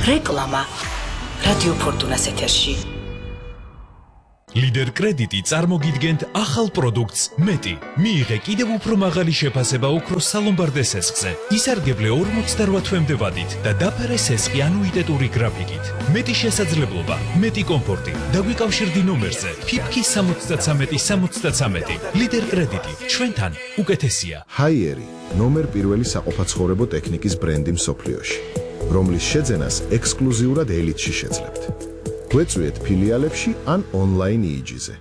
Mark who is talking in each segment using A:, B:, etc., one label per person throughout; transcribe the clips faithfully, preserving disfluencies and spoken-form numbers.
A: რეკლამა რადიო ფორტუნას ეთერში.
B: Lider კრედიტი წარმოგიდგენთ ახალ პროდუქტს მეტი. მიიღე კიდევ უფრო მაღალი შეფასება ოქროს სალომბარდე სესხზე. ისარგებლე ორმოცდაოთხ თვემდე ვადით და დაფარე სესხი ანუიტეტური გრაფიკით. მეტი შესაძლებლობა, მეტი კომფორტი. დაგვიკავშირდი ნომერზე ფიფკი სამოცდათრამეტი სამოცდათრამეტი. Lider კრედიტი ჩვენთან უკეთესია.
C: ჰაიერი, ნომერ პირველი საყოფაცხოვრებო ტექნიკის ბრენდი მსოფლიოში, რომლის შეძენას ექსკლუზიურად ელიტში შეძლებთ. გვეწვიეთ ფილიალებში ან ონლაინ იიჯიზე.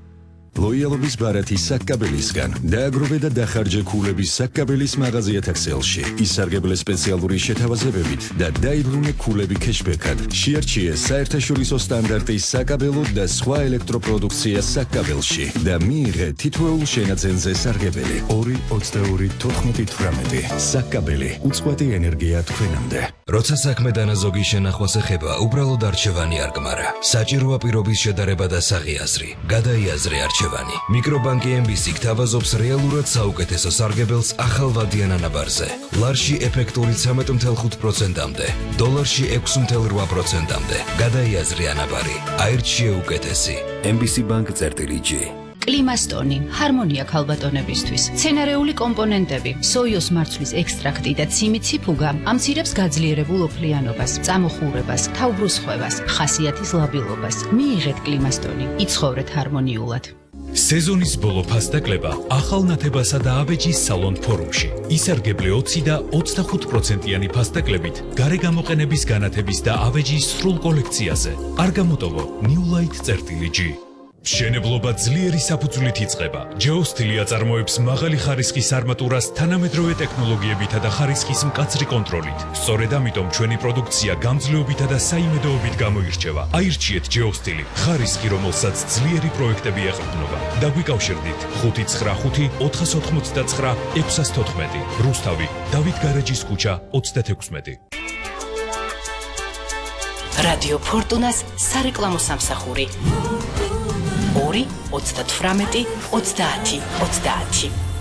D: ლოიალობის ბარათი საკკაბელისგან დააგროვე და დახარჯე ქულების საკკაბელის მაღაზიათა ქსელში. ისარგებლე სპეციალური შეთავაზებებით და დაიბრუნე ქულები ქეშბექად. შეარჩიე საერთაშორისო სტანდარტის საკაბელო და სხვა ელექტროპროდუქცია საკკაბელში და მიიღე თითოეულ შენაძენზე სარგებელი. ორი ოცდაორი თოთხმეტი თვრამეტი. საკკაბელი უწყვეტი ენერგია თქვენამდე.
E: როცა საქმე დანაზოგი შენახვას ეხება, უბრალოდ არჩევანი არ გმარა. საჭიროა პირობის შედარება და საღიაზრი. გადაიაზრე არჩევანი. მიკრობანკი ემ ბი სი გთავაზობს რეალურად საუკეთესო სარგებელს ახალვადიან ანაბარზე. ლარში ეფექტური ცხრამეტ ოცდაოთხ პროცენტამდე, დოლარში ექვსი ოცდაოთხ პროცენტამდე. გადაიაზრე ანაბარი. აირჩიე უკეთესი. ემ ბი სი ბანკ წერტილი ჯი.
F: კლიმასტონი, ჰარმონია ქალბატონებისთვის, მცენარეული კომპონენტები, სოიოს მარცვლის ექსტრაქტი და ციმიციფუგა ამცირებს გაძლიერებულ ოფლიანობას, წამოხურებას, თავბრუსხვევას, ხასიათის ლაბილობას. მიიღეთ კლიმასტონი, იცხოვრეთ ჰარმონიულად.
B: სეზონის ბოლო ფასდაკლება ახალ ნათებასა და აბეჯის სალონ ფორუმში. ისარგებლე ოცი და ოცდახუთ პროცენტიანი ფასდაკლებით გარე გამოყენების განათების და აბეჯის სრულ კოლექციაზე. არ გამოტოვო New Light წერტილი ჯი. მშენებლობა ძლიერი საფუძვლით იწყება. Geostili აწარმოებს მაღალი ხარისხის არმატურას თანამედროვე ტექნოლოგიებითა და ხარისხის მკაცრი კონტროლით. სწორედ ამიტომ ჩვენი პროდუქცია გამძლეობითა და საიმედოობით გამოირჩევა. აირჩიეთ Geostili, ხარისხი, რომელსაც ძლიერი პროექტები ეყრდნობა. დაგვიკავშირდით ხუთი ცხრა ხუთი ოთხას ოთხმოცდათცხრა ექვსას თოთხმეტი. რუსთავი, დავით გარეჯის ქუჩა ოცდათექვსმეტი.
A: რადიო ფორტუნას სარეკლამო სამსახური. ორი ოცდათვრამეტი ოცდაათი ოცდაათი.